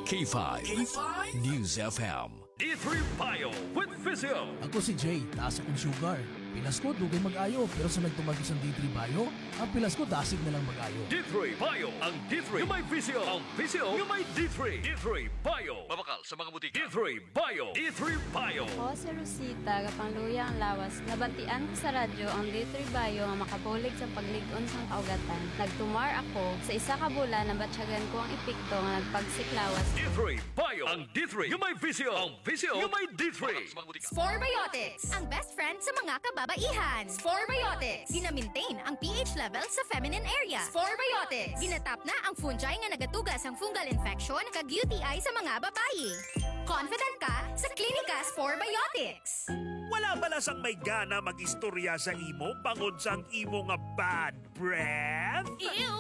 K5 News FM. D3 Bio with Physio. Ako si Jay, taas akong sugar. Pilas ko, dugay mag-ayo. Pero sa nagtumagos ang D3 Bio, ang pilas ko, dasig na lang mag-ayo. D3 Bio. Ang D3 yung may Physio. Ang Physio yung may D3. D3 Bio. Mabakal sa mga butika. D3 Bio. D3 Bio. Ako si Rosita, kapangluya ang lawas. Nabantian ko sa radyo ang D3 Bio nga makabulig sa pagligon sang kaugatan. Nagtumar ako sa isa ka bulan na batsyagan ko ang epekto nga nagpagsiklawas. D3 Bio. Ang D3 yung may Physio. Ang Physio yung may D3. Sporebiotics, ang best friend sa mga kababaihan. Sporebiotics, gina-maintain ang pH level sa feminine area. Sporebiotics, ginatap na ang fungi nga nagatugas ang fungal infection kag UTI sa mga babae. Confident ka sa Klinika Sporebiotics. Wala bala sang may gana mag-istorya sa imo bangod sang imo nga bad breath? Ew!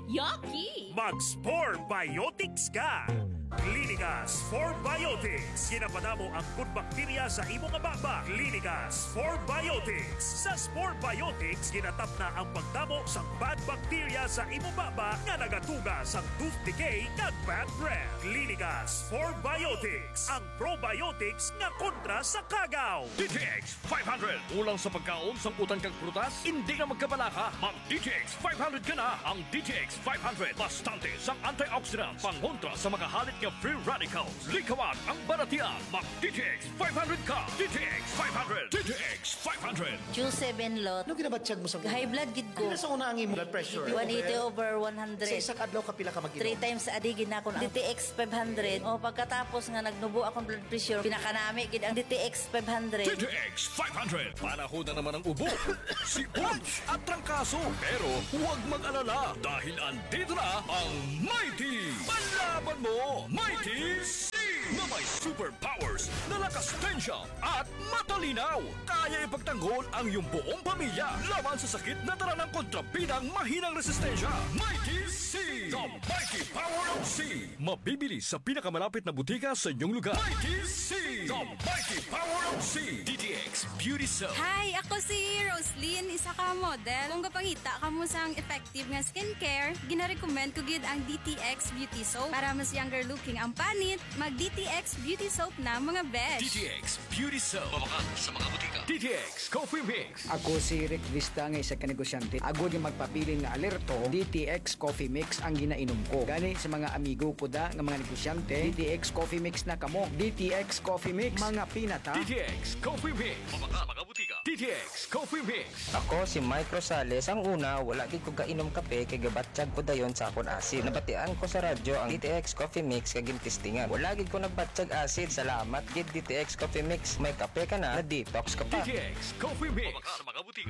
Yucky! Mag-Sporebiotics ka! Klinika Sporebiotics. Ginapadamo ang good bacteria sa imo nga baba. Klinika Sporebiotics. Sa Sporebiotics, ginatap na ang pagdamo sang bad bacteria sa imo baba nga nagatuga sang tooth decay kag bad breath. Klinika Sporebiotics. Ang probiotics nga kontra sa kagaw. DTX 500. Ulang sa pagkaon sang utang kag prutas, hindi na magkabala ka. Mag DTX 500 ka na. Ang DTX 500 bastante sang antioxidants pangontra sa mga halit nga free radicals. Likawan ang baratian. Mag DTX 500 ka. DTX 500. DTX 500. Q7 lot. Ano ginabatsyag mo sa mga? High blood gid ko. Ano sa una ang imo blood pressure? 180 over 100. Sa isang adlaw kapila ka mag-inom? 3 times a day gid na ako ang DTX 500. O pagkatapos nga nagnubo akong blood pressure, pinakanami gid ang DTX 500. DTX 500. Panahon na naman ang ubo, sipon at trangkaso. Pero huwag mag-alala dahil andito na ang Mighty. Panlaban mo, Mighty C! Na may superpowers na lakas tensya at matalinaw. Kaya ipagtanggol ang iyong buong pamilya laban sa sakit na dala ng kontrabidang mahinang resistensya. Mighty C! The Mighty Power of C! Mabibili sa pinakamalapit na butika sa inyong lugar. Mighty C! The Mighty Power of C! DTX Beauty Soap. Hi, ako si Roslyn, isa ka model. Kung kapangita ka mo sang effective nga skincare, gina-recommend ko gid ang DTX Beauty Soap. Para mas younger looking ang panit, mag DTX Beauty Soap na mga besh. DTX Beauty Soap. Mabakal sa mga butika. DTX Coffee Mix. Ako si Rick Vista nga isa ka negosyante. Ako di magpapili nga alerto, DTX Coffee Mix ang ginainom ko. Gani sa mga amigo ko da nga mga negosyante, DTX Coffee Mix na kamo. DTX Coffee Mix, mga pinata. DTX Coffee Mix. Mabakal mga butika. DTX Coffee Mix. Ako si Mike Rosales. Ang una, wala gid ko kainom kape kay gabatsyag ko dayon sa akon asid. Nabatian ko sa radyo ang DTX Coffee Mix kay gintistingan. Wala gid ko nagbatsyag asid. Salamat gid DTX Coffee Mix. May kape ka na detox ka pa. DTX Coffee Mix. Mabakal mga butika.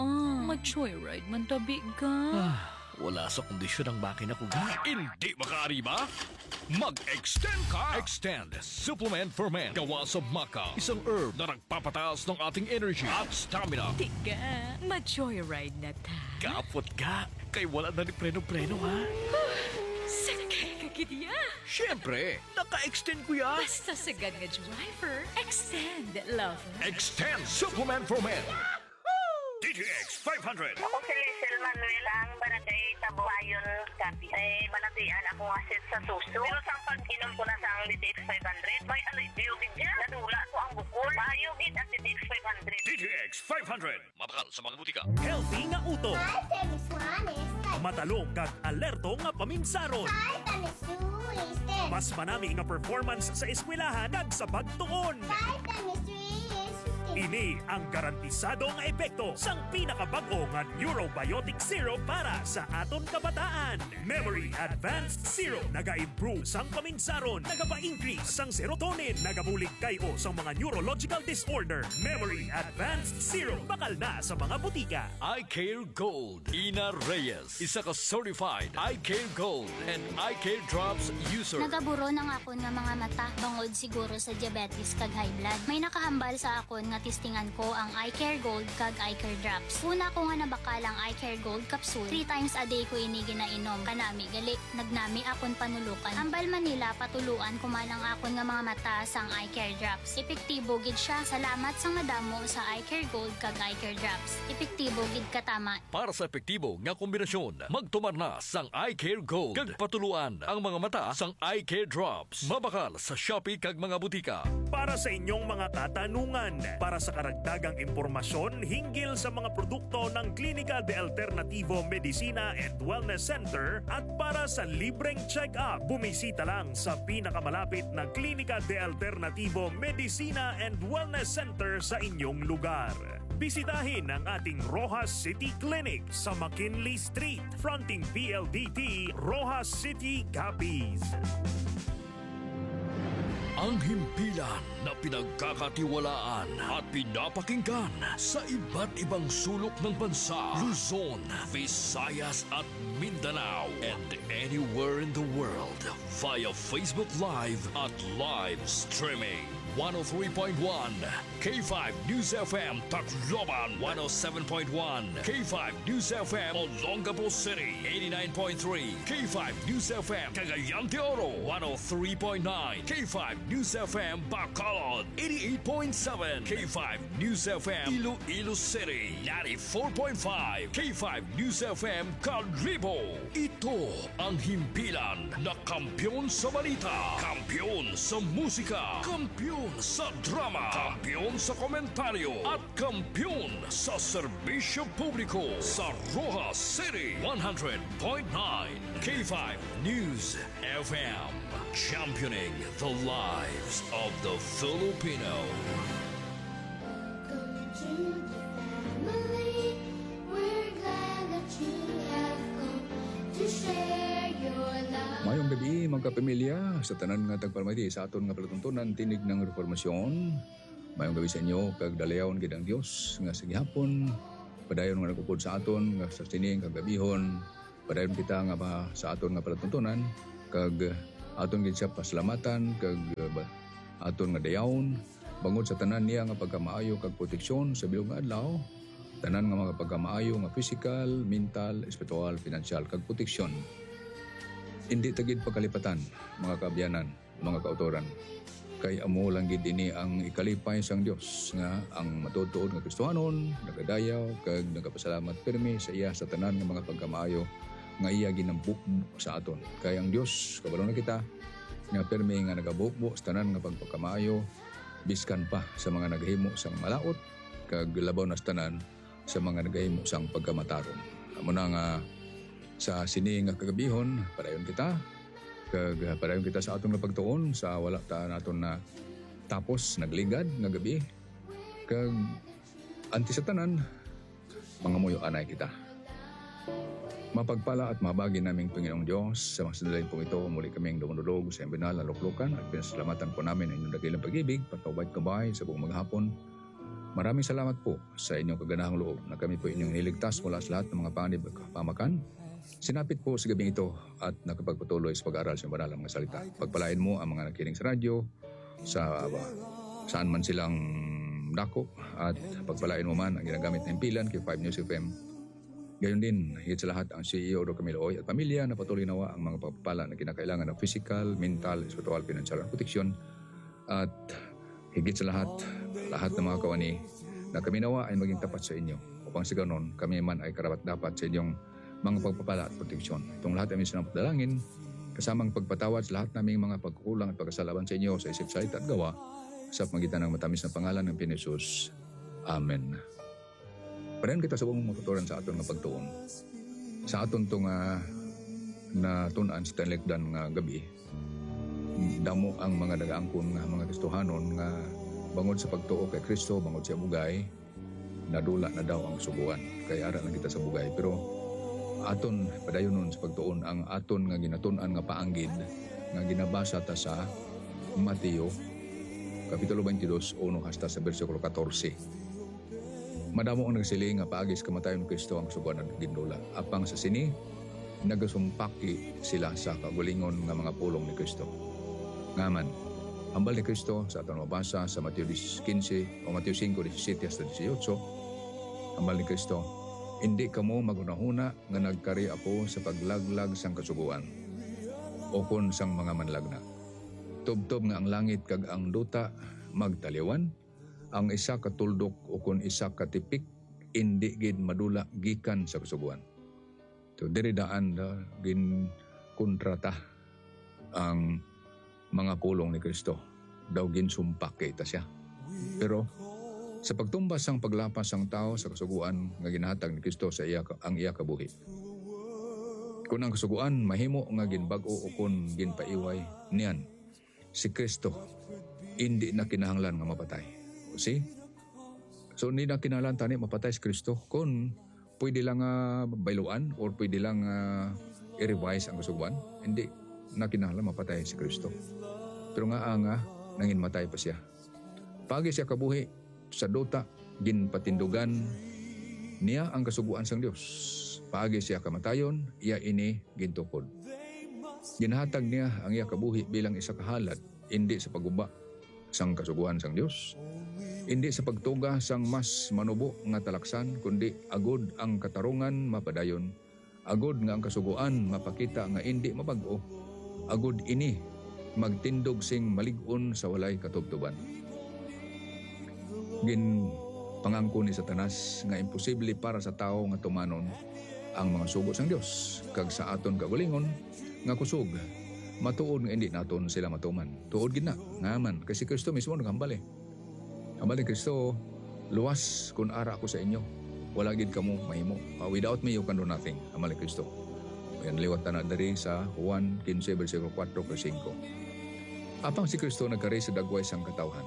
Mag-joyride man tabi ka. Wala sa kondisyon ang makina ko ga. Hindi makaariba? Mag-extend ka! Extend Supplement for Men. Gawa sa maca. Isang herb na nagpapataas ng ating energy at stamina. Tika, mag-joyride na ta. Kapot ka. Kay wala na ni preno-preno ha. Sakay ka gid ya. Siyempre, naka-extend ko yan. Basta sagad nga driver, extend, lover. Extend Supplement for Men. DTX 500. Ako si Lizel Manuel, ang barangay Tabuayon, Capi. Banatian ako asit sa suso. Pero sa pag-inom ko na sa ang DTX 500, may alibiyogid niya. Nadula ko ang bukol. Mayogid ang DTX 500. DTX 500. Mabakal sa mga butika. Healthy nga uto. Matalong kag alerto nga paminsaron. Mas manami nga performance sa eskwelahan kag sa pagtuon. Ini ang garantisado nga epekto sang pinakabag-o nga Neurobiotic Syrup para sa aton kabataan. Memory Advanced Syrup naga-improve sang paminsaron, nagapa-increase sang serotonin, nagabulig kayo sa mga neurological disorder. Memory Advanced Syrup bakal na sa mga butika. I Care Gold. Ina Reyes, isa ka certified I Care Gold and I Care Drops user. Nagaburo ng akon nga mga mata bangod siguro sa diabetes kag high blood. May nakahambal sa akon nga gintistingan ko ang eye care gold kag eye care drops. Una ko nga nabakalang eye care gold capsule. 3 times a day ko ini ginainom. Kanami gali nagnami akon panulukan. Ambal Manila patuluan kumalang akon nga mga mata sang eye care drops. Epektibo gid siya. Salamat sang madamo sa eye care gold kag eye care drops. Epektibo gid katama. Para sa epektibo nga kombinasyon, magtumar na sang eye care gold. Kag patuluan ang mga mata sang eye care drops. Mabakal sa Shopee kag mga butika. Para sa inyong mga katanungan, para sa karagdagang impormasyon hinggil sa mga produkto ng Clínica de Alternativo Medicina and Wellness Center at para sa libreng check-up, bumisita lang sa pinakamalapit na Clínica de Alternativo Medicina and Wellness Center sa inyong lugar. Bisitahin ang ating Rojas City Clinic sa McKinley Street, fronting PLDT, Rojas City, Capiz. Ang himpilan na pinagkakatiwalaan at pinapakinggan sa iba't ibang sulok ng bansa, Luzon, Visayas at Mindanao, and anywhere in the world via Facebook Live at live streaming. 103.1 K5 News FM Tacloban, 107.1 K5 News FM Olongapo City, 89.3 K5 News FM Cagayan de Oro, 103.9 K5 News FM Bacolod, 88.7 K5 News FM Iloilo City, 94.5 K5 News FM Calibo. Ito ang himpilan na kampiyon sa balita, kampiyon sa musika, kampiyon sa drama, kampiyon sa komentaryo at kampiyon sa serbisyo publiko sa Rojas City 100.9 K5 News FM, championing the lives of the Filipino. Welcome to the family. We're glad that you have come to share your love. Mayong gabi mga kapamilya sa tanan nga tagpalmati sa aton nga palatuntunan tinig ng reformasyon. Mayong gabi sa inyo kag dalayawon gid ang Dios nga sa gihapon padayon nga nagupod sa aton nga sa sining kag gabihon. Padayon kita nga ba sa aton nga palatuntunan kag aton gid siya pasalamatan kag aton nga dayawon bangod sa tanan niya nga pagkamaayo kag proteksyon sa bilog nga adlaw. Tanan nga mga pagkamaayo nga physical, mental, spiritual, financial kag proteksyon. Hindi tagid pagkalipatan, mga kaabyanan, mga kautoran. Kay amo lang gid ini ang ikalipay sang Dios nga ang matutuod nga Kristohanon, nagadayaw kag nagapasalamat pirmi sa iya sa tanan nga mga pagkamaayo nga iya ginambuk sa aton. Kay ang Dios kabalo na kita nga pirmi nga nagabukbo sa tanan nga pagkamaayo biskan pa sa mga naghimo sang malaot kag labaw na sa tanan sa mga naghimo sang pagkamataron. Amo na nga sa sini nga kagabihon, padayon kita. Kag padayon kita sa atong napagtuon sa wala ta naton na tapos nagligad nga gabi. Kag anti sa tanan, mga muyo anay kita. Mapagpala at mabagi naming Panginoong Diyos sa mga sandalin pong ito. Muli kaming dumudulog sa embinal na luklukan at pinasalamatan po namin ang inyong dakilang pag-ibig, patawad-kabay sa buong maghapon. Maraming salamat po sa inyong kaganahang loob na kami po inyong niligtas mula sa lahat ng mga panganib at pamakan. Sinapit po sa gabing ito at nakapagpatuloy sa pag-aaral sa banal mga salita. Pagpalain mo ang mga nakikinig sa radyo, sa saan man silang dako, at pagpalain mo man ang ginagamit na impilan kay 5 News FM. Gayon din, higit sa lahat ang CEO Ro Camilo Oy at pamilya na patuloy nawa ang mga pagpapala na kinakailangan ng physical, mental, spiritual, financial at proteksyon. At higit sa lahat ng mga kawani na kami nawa ay maging tapat sa inyo upang sa ganon kami man ay karapat dapat sa inyong mga pagpapala at proteksyon. Itong lahat ay minsan ang padalangin, kasamang pagpatawad sa lahat naming mga pagkukulang at pagkasalaban sa inyo sa isip, salita at gawa sa pamagitan ng matamis na pangalan ng Panginoon. Amen. Padayon kita sa buong matuturan sa aton nga pagtuon. Sa aton itong na tunan sa talikdan nga gabi, damo ang mga nagaangkon nga mga Kristohanon nga bangod sa pagtuo kay Kristo, bangod sa bugay, nadula na daw ang subuan. Kaya ara lang kita sa bugay. Pero aton padayon nun sa pagtuon ang aton nga ginatunan nga paanggid nga ginabasa ta sa Mateo kapitulo 22 1 hasta sa bersikulo 14. Madamo ang nagsiling nga paagis kamatayon ni Kristo ang subuan ng gindula. Apang sa sini nagasumpaki sila sa kagulingon nga mga pulong ni Kristo. Ngaman Hambal ni Kristo sa aton mabasa sa Mateo 15 o Mateo 5:17 hasta 18. Hambal ni Kristo, hindi kamo magunahuna nga nagkari ako sa paglaglag sang kasuguan o kon sang mga manlagna. Tubtob nga ang langit kag ang duta magtaliwan, ang isa ka tuldok o kon isa ka tipik indi gid madula gikan sa kasuguan. So diri daan gin kontrata ang mga kulong ni Kristo. Daw ginsumpak kay ta siya. Pero sa pagtumbas sang paglapas sang tao sa kasuguan nga ginhatag ni Kristo sa ang iya kabuhi. Kung ang kasuguan mahimo nga ginbag-o o kung ginpaiway niyan, si Kristo hindi na kinahanglan nga mapatay. See? So hindi na kinahanglan tani mapatay si Kristo kung pwede lang bailuan or pwede lang i-revise ang kasuguan. Hindi na kinahanglan mapatay si Kristo. Pero nga nangin matay pa siya. Pagi siya kabuhi sa duta, ginpatindugan niya ang kasuguan sang Dios. Pagi siya kamatayon, iya ini gintukod. Ginhatag niya ang iya kabuhi bilang isa kahalad, hindi sa paguba sang kasuguan sang Dios, hindi sa pagtuga sang mas manubo nga talaksan, kundi agod ang katarungan mapadayon, agod nga ang kasuguan mapakita nga hindi mabag-o, agod ini magtindog sing malig-on sa walay katubtuban. Pangangko ni Satanas nga imposible para sa tao nga tumanon ang mga sugo sang Dios, kag sa aton kagalingon nga kusog matuod nga hindi naton sila matuman. Tuod gid na ngaman kasi Kristo mismo naghambal eh. Hambal ni Kristo, luwas kun ara ako sa inyo, wala gid kamo mahimo. Without me you can do nothing. Hambal ni Kristo. Yan liwat na dari sa Juan 15 versikulo 4 ke 5. Apang si Kristo nagkari sa dagway sang katawhan.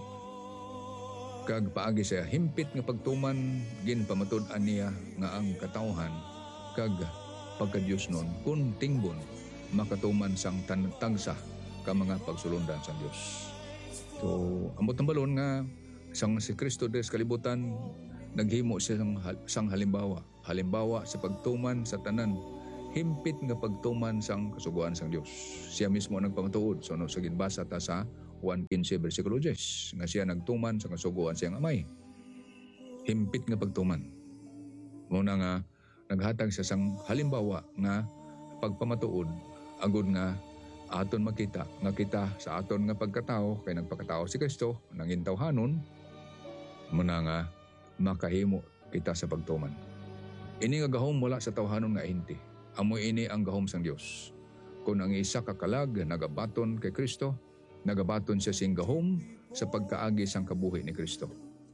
Kag paagi siya himpit nga pagtuman ginpamatud-an niya nga ang katawhan kag pagka-Dios nun kun tingbon makatuman sang tagsa ka mga pagsulundan sang Dios. So ambot ng balon nga sang si Kristo des kalibutan naghimo siya sang halimbawa sa pagtuman sa tanan, himpit nga pagtuman sang kasuguan sang Dios. Siya mismo nagpamatuod so sa ginbasa ta sa 1:15 versikulo 10 nga siya nagtuman sa kasuguan siyang amay. Himpit nga pagtuman. Muna nga naghatag sa sang halimbawa nga pagpamatuod agud nga aton makita nga kita sa aton nga pagkatao kay nagpakatao si Kristo nangin tawhanon muna nga makahimo kita sa pagtuman. Ini nga gahom mula sa tawhanon nga inti. Amoy ini ang gahom sang Dios. Kung ang isa kakalag nagabaton kay Kristo, nagabaton siya sing gahom sa pagkaagi sang kabuhi ni Kristo.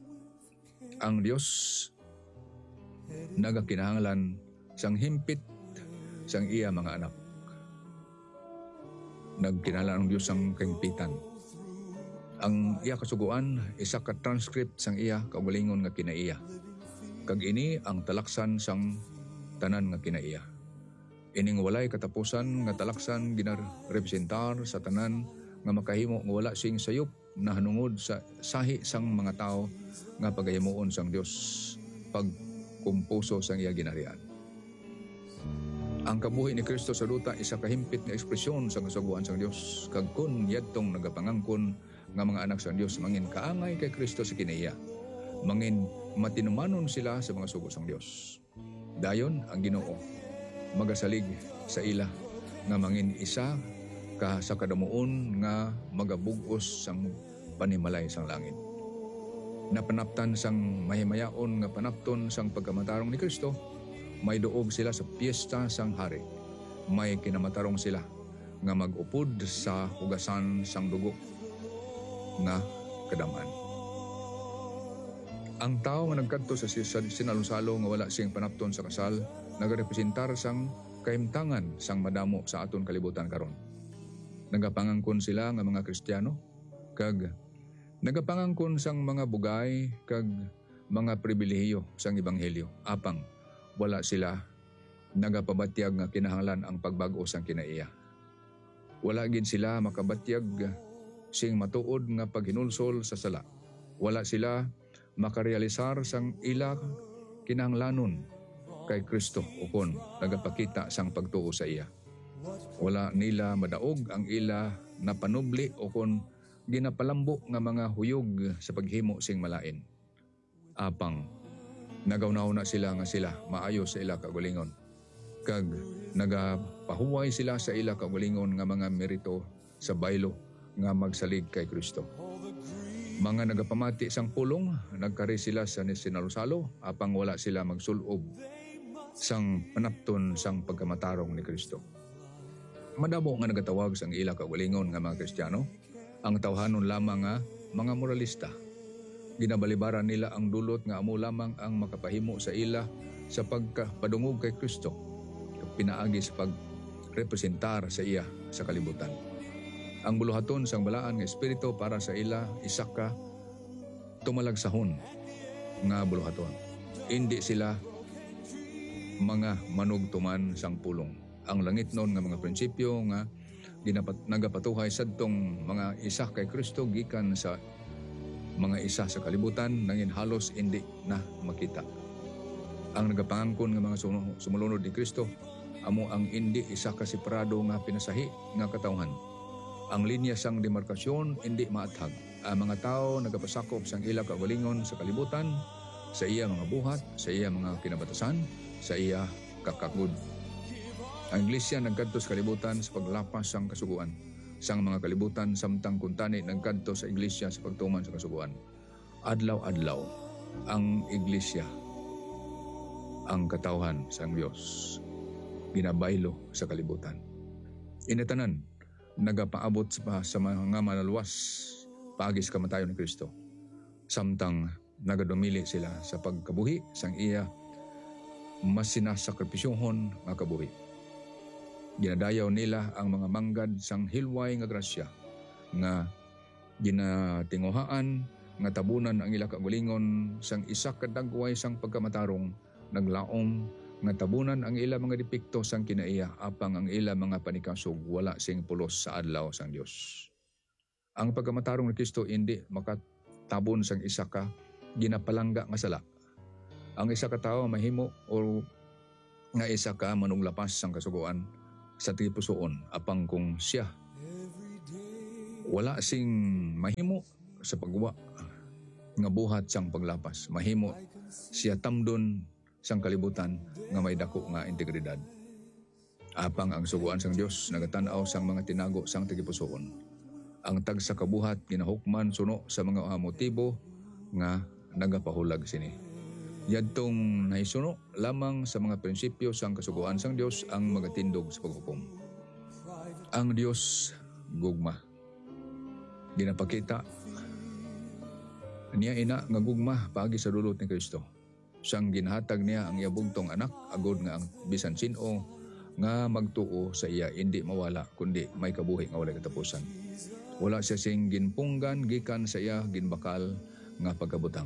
Ang Dios nagakinahanglan sang himpit sang iya mga anak. Nagkinahanglan ang Dios sang kahimpitan. Ang iya kasuguan isa ka transcript sang iya kaugalingon nga kinaiya. Kag ini ang talaksan sang tanan nga kinaiya. Ining walay katapusan nga talaksan ginarepresentar sa tanan nga makahimo nga wala sing sayop na hanungod sa sahi sang mga tao nga pagahimuon sang Dios pagkumpuso sang iya ginarian. Ang kabuhi ni Kristo sa duta isa kahimpit nga ekspresyon sa kasuguan sang Dios. Kag kun yadtong nagapangangkon nga mga anak sang Dios mangin kaangay kay Kristo sa kinaiya, mangin matinumanon sila sa mga sugo sang Dios. Dayon ang Ginoo magasalig sa ila nga mangin isa ka sa kadamuon nga magabugos sang panimalay sang langit. Napanaptan sang mahimayaon nga panapton sang pagkamatarong ni Kristo, may duog sila sa piyesta sang hari. May kinamatarong sila nga mag-upod sa hugasan sang dugo nga kadaman. Ang tao nga nagkadto sa sinalosalo nga wala siyang panapton sa kasal, nagarepresentar sang kahimtangan sang madamo sa aton kalibutan karon. Nagapangangkon sila nga mga Kristiyano, kag nagapangangkon sang mga bugay kag mga pribilehiyo sang ebanghelyo. Apang wala sila nagapabatyag nga kinahanglan ang pagbago sang kinaiya. Wala gid sila makabatyag sing matuod nga paghinulsol sa sala. Wala sila makarealisar sang ila kinahanglanon kay Kristo ukon nagapakita sang pagtuo sa iya. Wala nila madaog ang ila na panubli ukon ginapalambo nga mga huyog sa paghimo sing malain. Apang nagawnaw na sila nga sila maayo sa ila kaugalingon. Kag nagapahuway sila sa ila kaugalingon nga mga merito sa baylo nga magsalig kay Kristo. Mga nagapamati sang pulong, nagkari sila sa sinarusalo, apang wala sila magsulob sang panapton sang pagkamatarong ni Kristo. Madamo nga nagatawag sang ila kaugalingon nga mga Kristiyano, ang tawhanon lamang nga mga moralista. Ginabalibaran nila ang dulot nga amo lamang ang makapahimo sa ila sa pagkapadungog kay Kristo, pinaagi sa pagrepresentar sa iya sa kalibutan. Ang buluhaton sang balaan nga espiritu para sa ila isaka tumalagsahon nga buluhaton. Hindi sila mga manugtuman sang pulong. Ang langit noon nga mga prinsipyo nga nagapatuhay sadtong mga isa kay Kristo gikan sa mga isa sa kalibutan nangin halos hindi na makita. Ang nagapangangkon nga mga sumulunod ni Kristo amo ang hindi isa ka separado nga pinasahi nga katawhan. Ang linya sang demarkasyon hindi maathag. Ang mga tao nagapasakop sang ila kaugalingon sa kalibutan, sa iya mga buhat, sa iya mga kinabatasan, sa iya kakagud. Ang iglesia nagkadto sa kalibutan sa paglapas sang kasuguan. Sang mga kalibutan samtang kuntani nagkadto sa iglesia sa pagtuman sa kasuguan. Adlaw-adlaw ang iglesia ang katawhan sang Dios ginabaylo sa kalibutan. Inatanan nagapaabot sa mga malaluwas paagis kamatayon ni Kristo. Samtang nagadumili sila sa pagkabuhi sang iya mas sinasakripisyohon nga kabuhi. Ginadayaw nila ang mga manggad sang hilway nga grasya nga ginatinguhaan nga tabunan ang ila kaugalingon sang isa ka dagway sang pagkamatarong naglaom nga tabunan ang ila mga depekto sang kinaiya apang ang ila mga panikasog wala sing pulos sa adlaw sang Dios. Ang pagkamatarong ni Kristo hindi makatabon sang isa ka ginapalangga nga sala. Ang isa ka tawo mahimo o nga isa ka manuglapas sang kasuguan sa tipusoon apang kung siya wala sing mahimo sa pagwa nga buhat sang paglapas, mahimo siya tamdon sang kalibutan nga may dako nga integridad. Apang ang suguan sang Dios nagatanaw sang mga tinago sang tigipusoon. Ang tag sa kabuhat ginahukman suno sa mga motibo nga nagapahulag sini. Yadtong naisuno lamang sa mga prinsipyo sang kasuguan sang Dios ang magatindog sa paghukom. Ang Dios gugma. Ginapakita niya ina nga gugma paagi sa dulot ni Kristo. Siyang ginhatag niya ang iyabugtong anak agod nga ang bisan sino nga magtuo sa iya hindi mawala kundi may kabuhi nga walay katapusan. Wala siya sing ginpunggan gikan sa iya ginbakal nga pagkabutang.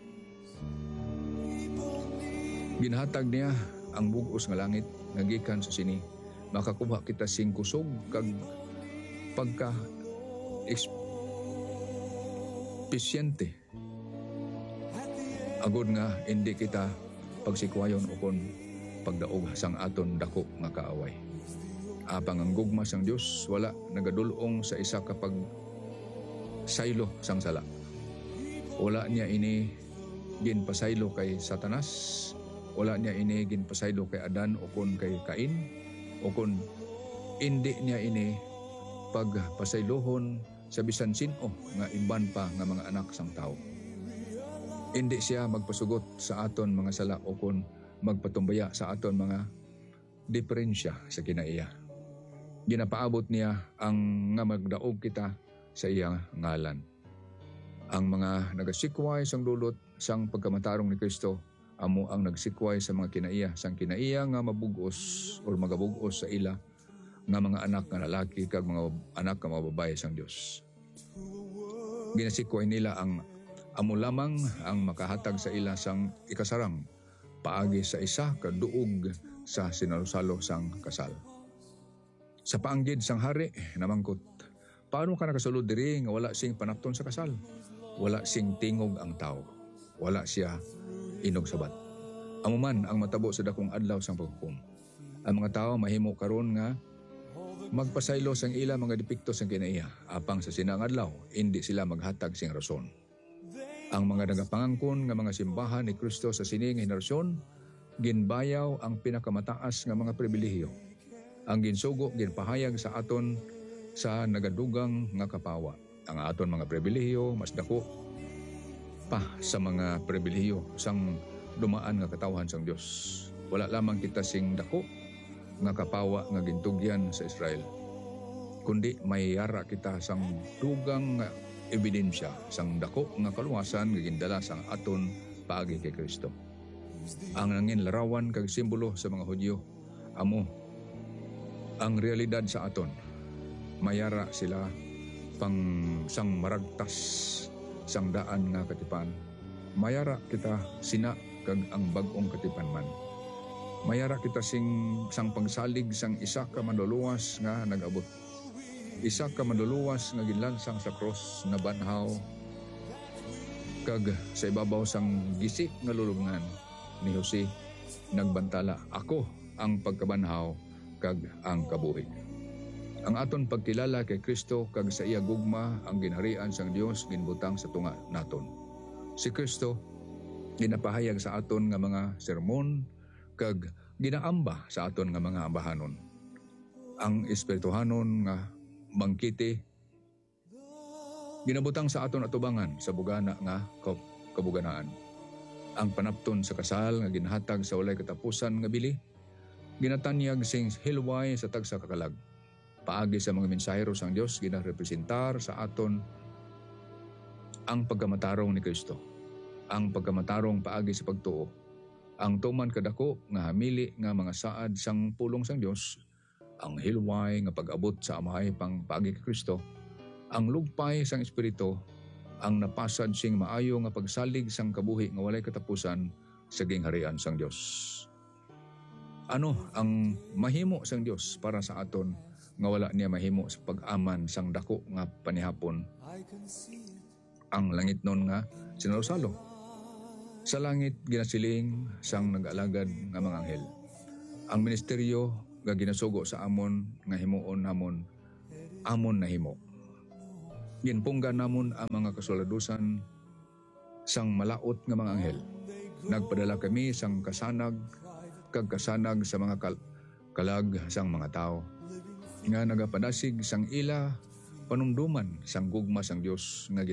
Ginhatag niya ang bugos nga langit nga gikan sa sini makakuha kita sing kusog kag pagka ekspesyente agod nga hindi kita pagsikwayon o kon pagdaog sang aton dako nga kaaway. Apang ang gugma sang Dios wala nagadulong sa isa kapag saylo sang sala. Wala niya ini ginpasaylo kay Satanas, wala niya ini ginpasaylo kay Adan o kon kay Cain, o kon hindi niya ini pagpasaylohon sa bisan sino nga iban pa nga mga anak sang tao. Hindi siya magpasugot sa aton mga sala o kon magpatumbaya sa aton mga diferensya sa kinaiya. Ginapaabot niya ang nga magdaog kita sa iya ngalan. Ang mga nagasikway sang dulot sang pagkamatarong ni Kristo amo ang nagsikway sa mga kinaiya sang kinaiya nga mabugos o magabugos sa ila nga mga anak nga lalaki kag mga anak nga mga babae sang Dios. Ginasikway nila ang amo lamang ang makahatag sa ila sang ikasarang paagi sa isa kaduog sa sinarusalo sang kasal. Sa paanggid sang hari namangkot, paano ka nakasulod diri nga wala sing panapton sa kasal? Wala sing tingog ang tao. Wala siya inog sabat. Amo man ang matabo sa dakong adlaw sang paghukom. Ang mga tao mahimo karon nga Magpasaylo sang ila mga depekto sang kinaiya, apang sa sinang adlaw, hindi sila maghatag sing rason. Ang mga nagapangangkon nga mga simbahan ni Kristo sa sining henerasyon, ginbayaw ang pinakamataas nga mga pribilehiyo. Ang ginsugo, ginpahayag sa aton sa nagadugang nga kapawa. Ang aton mga pribilehiyo, mas dako pa sa mga pribilehiyo sang dumaan nga katawhan sang Dios. Wala lamang kita sing dako nga kapawa nga gintugyan sa Israel, kundi may yara kita sang dugang nga ebidensya sang dako nga kaluwasan nga gindala sang aton paagi kay Kristo. Ang nangin larawan kag simbolo sa mga Hudyo amo ang realidad sa aton. Mayara sila pang sang maragtas sang daan nga katipan. Mayara kita sina kag ang bag-ong katipan man. Mayara kita sang pagsalig sang isa ka manluluwas nga nag-abot. Isa ka manluluwas nga ginlansang sa cross na banhaw kag sa ibabaw sang gisik nga lulubngan ni Jose nagbantala, ako ang pagkabanhaw kag ang kabuhi. Ang aton pagkilala kay Kristo kag sa iya gugma ang ginharian sang Dios ginbutang sa tunga naton. Si Kristo ginapahayag sa aton nga mga sermon kag ginaamba sa aton nga mga ambahanon. Ang espirituhanon nga bangkite ginabutang sa aton atubangan sa bugana nga kabuganaan. Ang panapton sa kasal nga ginhatag sa walay katapusan nga bili, ginatanyag sing hilway sa tagsa kakalag. Paagi sa mga mensahero sang Dios ginarepresentar sa aton ang pagkamatarong ni Kristo. Ang pagkamatarong paagi sa pagtuo. Ang tuman kadako nga hamili nga mga saad sang pulong sang Dios, ang hilway nga pag-abot sa amahay pang paagi kay Kristo, ang lugpay sang Espiritu, ang napasad sing maayo nga pagsalig sang kabuhi nga walay katapusan sa gingharian sang Dios. Ano ang mahimo sang Dios para sa aton nga wala niya mahimo sa pag-aman sang dako nga panihapon? Ang langit nun nga sinarusalo. Sa langit ginasiling sang nag-alagad nga mga anghel. Ang ministeryo nga ginasugo sa amon nga himuon namon, amon na himo. Ginpungga namon ang mga kasuladusan sang malaot nga mga anghel. Nagpadala kami sang kasanag kag kasanag sa mga kalag sang mga tao nga nagapadasig sang ila panumduman sang gugma sang Dios nga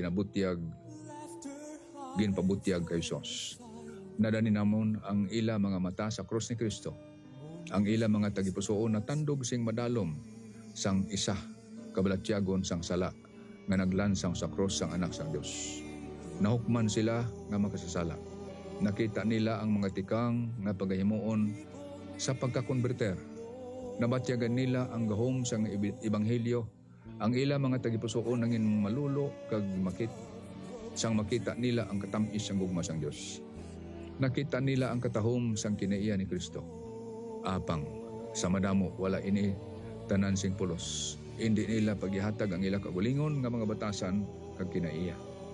ginpabutyag kay Sos. Nadani namon ang ila mga mata sa krus ni Kristo. Ang ila mga tagipusoon na tandog sing madalom sang isa kabalatyagon sang sala nga naglansang sa krus sang anak sang Dios. Nahukman sila nga makasasala. Nakita nila ang mga tikang nga pagahimuon sa pagkakonverter. Nabatyagan nila ang gahom sang ebanghelyo. Ang ila mga tagipusoon nangin malulo kag makita nila ang katamis sang gugma sang Dios. Nakita nila ang katahom sang kinaiya ni Kristo. Apang sa madamo wala ini tanan sing pulos. Hindi nila paghihatag ang ila kagulingon nga mga batasan kag kinaiya.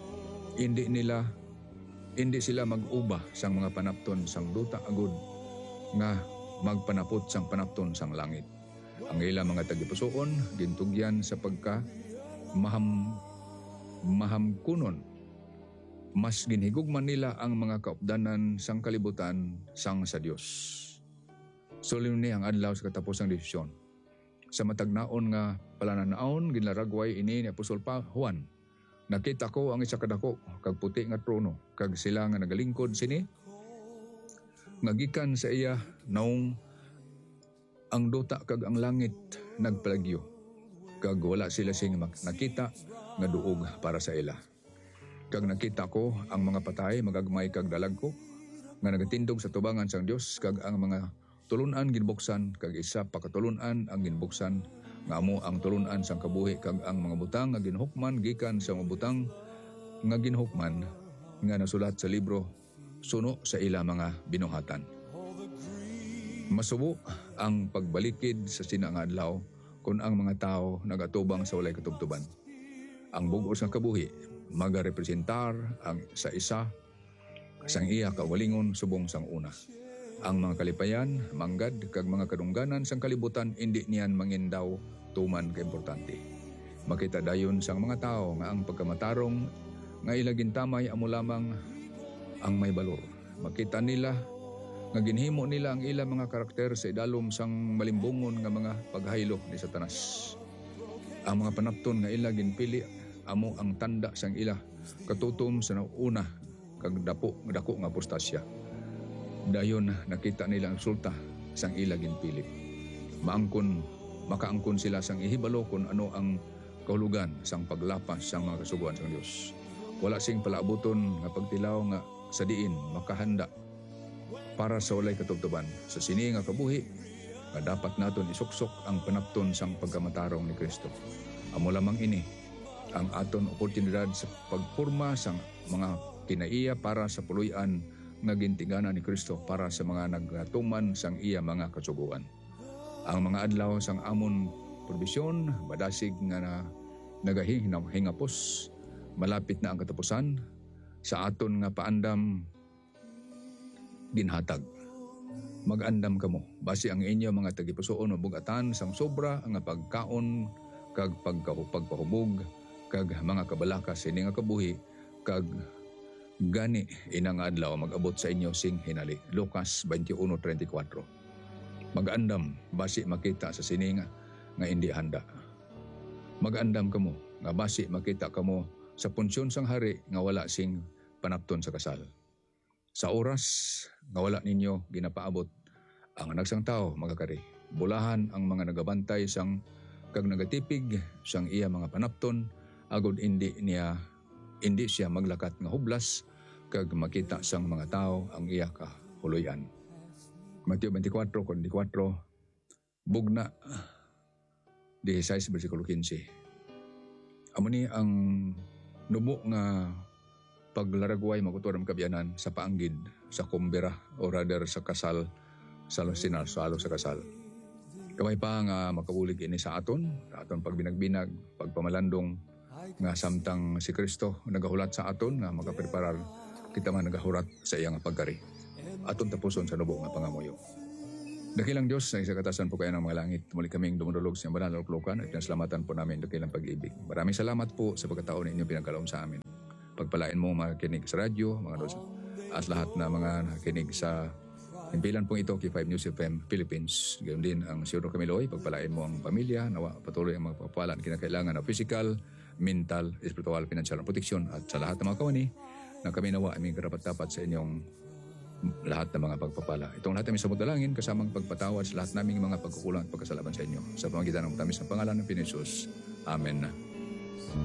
Hindi sila mag-uba sang mga panapton sang duta agud nga magpanapot sang panapton sang langit. Ang ila mga tagipusoon gintugyan sa pagka mahamkunon. Mas ginhigugman nila ang mga kaupdanan sang kalibutan sang sa Dios. Solemne ang adlaw sa katapusang desisyon. Sa matagnaon nga palananaon ginlaragway ini ni Apostol Juan. Nakita ko ang isa kadako kag puti nga trono kag sila nga nagalingkod sini. Ngagikan sa iya naong ang duta kag ang langit nagpalagyo. Kag wala sila sing nakita nga duog para sa ila. Kag nakita ko ang mga patay magagmay kag dalagko nga nagatindog sa tubangan sang Dios kag ang mga tulunan ginbuksan kag isa pa katulunan ang ginbuksan nga amo ang tulunan sang kabuhi kag ang mga butang nga ginhukman gikan sa mga butang nga ginhukman nga nasulat sa libro suno sa ila mga binuhatan. Masubo ang pagbalikid sa sinang adlaw kung ang mga tao nagatubang sa walay katubtuban. Ang bugos nga kabuhi magarepresentar ang sa isa sang iya kawalingon subong sang una. Ang mga kalipayan, manggad, kag mga kadungganan sang kalibutan, hindi niyan mangindaw tuman ka importante. Makita dayon sang mga tao nga ang pagkamatarong nga ilagin tamay amo lamang ang may balor. Makita nila nga ginhimo nila ang ilang mga karakter sa idalom sang malimbungon nga mga paghaylo ni Satanas. Ang mga panapton nga ila ginpili amo ang tanda sang ila katutom sa una kag dako nga apostasya. Dayon nakita nila ang resulta sang ila ginpili. Makaangkon sila sang ihibalo kung ano ang kahulugan sang paglapas sang mga kasuguan sang Dios. Wala sing palaabuton nga pagtilaw nga sa diin makahanda para sa walay katubtuban sa sini nga kabuhi nga dapat naton isuksok ang panapton sang pagkamatarong ni Kristo. Amo lamang ini ang aton oportunidad sa pagpurma sang mga kinaiya para sa puluyan nga gintingana ni Kristo para sa mga nagatuman sang iya mga kasuguan. Ang mga adlaw sang amon probisyon badasig nga nagahingapos malapit na ang katapusan sa aton nga paandam ginhatag. Mag-andam kamo basi ang inyo mga tagipusoon o bugatan sang sobra nga pagkaon kag pagpahubog kag mga kabalaka sini nga kabuhi kag gani inang adlaw mag-abot sa inyo sing hinali. Lucas 21:34. Mag-andam basi makita sa sini nga hindi handa. Mag-andam kamo nga basi makita kamo sa punsyon sang hari nga wala sing panapton sa kasal. Sa oras nga wala ninyo ginapaabot ang nagsang tao magakari. Bulahan ang mga nagabantay sang kag nagatipig sang iya mga panapton agud hindi siya maglakat nga hublas kag makita sang mga tao ang iya kahuluyan. Mateo 24:24 bugna 16 versikulo 15. Amo ni ang nubo nga paglaragway maguturam kabyanan sa paanggid sa kumbera o rather sa kasal sa sinasalo sa kasal. Kamay pa nga makabulig ini sa aton pagbinagbinag, pagpamalandong nga samtang si Kristo nagahulat sa aton nga makapreparar kita man nagahurat sa iyang pagkari. Aton tapuson sa nubo nga pangamuyo. Dakilang Diyos sa isakatasan po kayo ng mga langit. Muli kaming dumudulog sa banal na luklukan at pinasalamatan po namin dakilang pag-ibig. Maraming salamat po sa pagkataon ninyo pinagkaloob sa amin. Pagpalain mo mga kinig sa radyo, mga dosa, at lahat na mga nakinig sa himpilan pong ito, K5 News FM Philippines. Gayon din ang Siyuro Kamiloy, pagpalain mo ang pamilya, nawa patuloy ang mga pagpapalaan kinakailangan na physical, mental, spiritual, financial, proteksyon at sa lahat ng mga kawani na kami nawa aming karapat-dapat sa inyong lahat ng mga pagpapala. Itong lahat namin sa mudalangin kasamang pagpatawad sa lahat naming mga pagkukulang at pagkasalaban sa inyo. Sa pamagitan ng matamis na pangalan ng Pinisus. Amen.